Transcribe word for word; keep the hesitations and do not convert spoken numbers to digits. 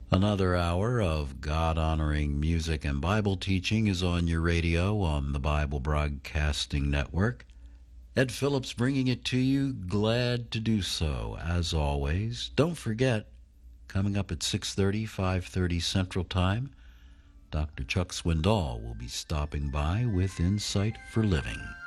Another hour of God-honoring music and Bible teaching is on your radio on the Bible Broadcasting Network. Ed Phillips bringing it to you, glad to do so, as always. Don't forget, coming up at six thirty, five thirty Central Time, Doctor Chuck Swindoll will be stopping by with Insight for Living.